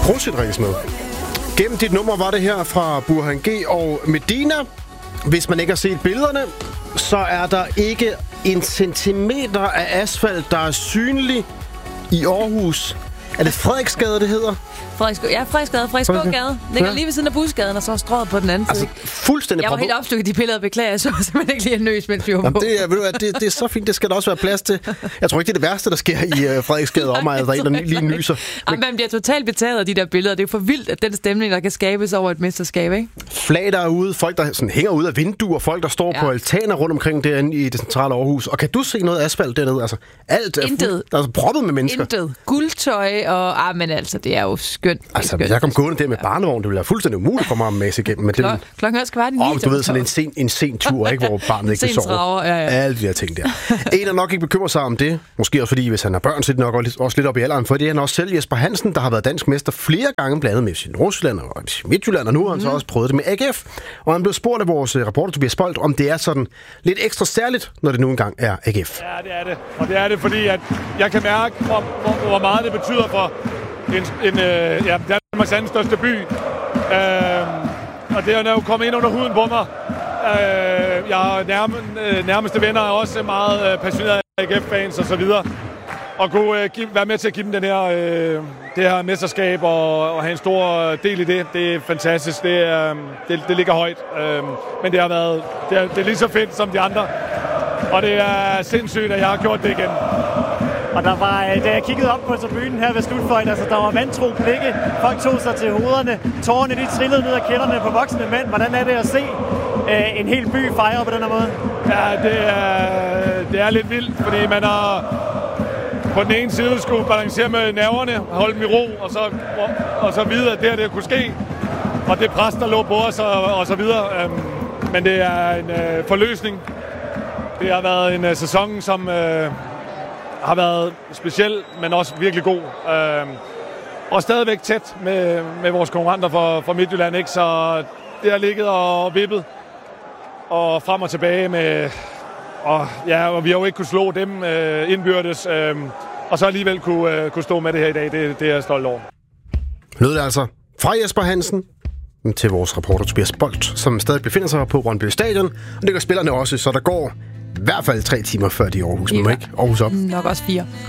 Prosit ringes med. Gennem dit nummer var det her fra Burhan G og Medina. Hvis man ikke har set billederne, så er der ikke en centimeter af asfalt, der er synlig i Aarhus. Er det Frederiksgade, det hedder? Frederiksgågade. Ligger lige ved siden af Busgaden, og så strøget på den anden side. Fuldstændig. Jeg var helt opstykket de billeder, beklager jeg, så simpelthen ikke lige en nøs, mens vi var på. Det er så fint, det skal der også være plads til. Jeg tror ikke, det er det værste, der sker i Frederiksgade omegn, at der er en, der lige nyser. Men man bliver totalt betaget af de der billeder. Det er for vildt, at den stemning, der kan skabes over et mesterskab, ikke? Flag der er ude, folk, der sådan hænger ud af vinduer, folk, der står på altaner rundt omkring derinde i det centrale Aarhus. Og kan du se noget asfalt dernede? Altså, alt er der er proppet med mennesker. Intet. Guldtøj og... men altså, det er jo skønt. Altså, hvis jeg kom gående der med barnevogn, det ville være fuldstændig umuligt for mig at masse igennem. Klokken skal være den 9. Du ved, sådan en sen tur, ikke, hvor barnet ikke vil sove. Alle de her ting der. En er nok ikke bekymrer sig om det. Måske også fordi, hvis han har børn, så er det nok også lidt op i alderen. For det er han også selv, Jesper Hansen, der har været dansk mester flere gange, blandt andet med sin Nordsjælland og Midtjylland, og nu har han så også prøvet det med AGF. Og han blev spurgt af vores reporter, Tobias Bolt, om det er sådan lidt ekstra særligt, når det nu engang er AGF. Ja, det er det. Og det er det, fordi at jeg kan mærke, hvor meget det betyder for Danmarks anden største by. Og det er jo kommet ind under huden på mig. Jeg har nærmeste venner er også meget passionerede AGF-fans og så videre. Og kunne være med til at give dem det her mesterskab og have en stor del i det. Det er fantastisk. Det ligger højt. Men det er lige så fedt som de andre. Og det er sindssygt, at jeg har gjort det igen. Og der var, da jeg kiggede op på tribunen her ved slutfløjten, altså der var vantro blikke, folk tog sig til hovederne, tårerne de trillede ned ad kinderne på voksne mænd. Hvordan er det at se en hel by fejre på den her måde? Ja, det er lidt vildt, fordi man har på den ene side skulle balancere med nerverne, holde dem i ro, og så videre, at det kunne ske. Og det pres, der lå på os, og så videre. Men det er en forløsning. Det har været en sæson, som... har været speciel, men også virkelig god. Og stadigvæk tæt med vores konkurrenter fra Midtjylland, ikke? Så det har ligget og vippet og frem og tilbage med... Og vi har jo ikke kunne slå dem indbyrdes, og så alligevel kunne stå med det her i dag. Det er jeg stolt over. Lød det altså fra Jesper Hansen til vores reporter Tobias Bolt, som stadig befinder sig på Brøndby Stadion. Og det gør spillerne også, så der går i hvert fald 3 timer før de er i Aarhus. Men ikke Aarhus op. Nok også 4.